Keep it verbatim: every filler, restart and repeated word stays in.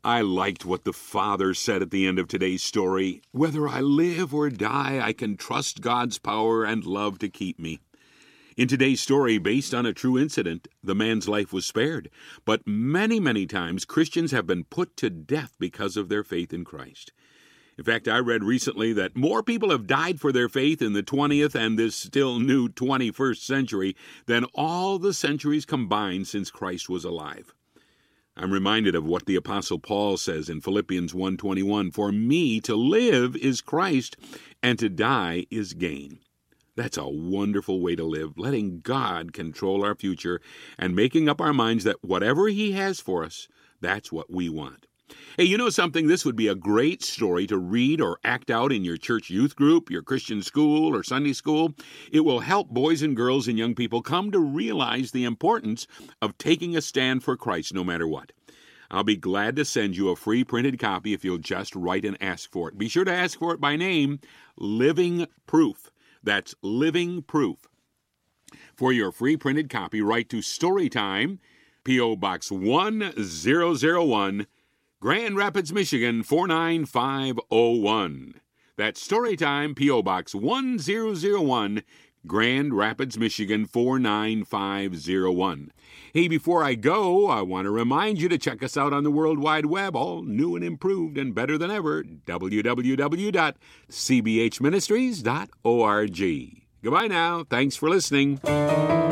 I liked what the father said at the end of today's story. Whether I live or die, I can trust God's power and love to keep me. In today's story, based on a true incident, the man's life was spared. But many, many times, Christians have been put to death because of their faith in Christ. In fact, I read recently that more people have died for their faith in the twentieth and this still new twenty-first century than all the centuries combined since Christ was alive. I'm reminded of what the Apostle Paul says in Philippians one twenty-one, "For me to live is Christ, and to die is gain." That's a wonderful way to live, letting God control our future and making up our minds that whatever He has for us, that's what we want. Hey, you know something? This would be a great story to read or act out in your church youth group, your Christian school, or Sunday school. It will help boys and girls and young people come to realize the importance of taking a stand for Christ no matter what. I'll be glad to send you a free printed copy if you'll just write and ask for it. Be sure to ask for it by name, Living Proof. That's Living Proof. For your free printed copy, write to Storytime, P O. Box one thousand one, Grand Rapids, Michigan four nine five oh one. That's Storytime, P O. Box one thousand one, Grand Rapids, Michigan four nine five oh one. Hey, before I go, I want to remind you to check us out on the World Wide Web, all new and improved and better than ever, w w w dot c b h ministries dot org. Goodbye now. Thanks for listening.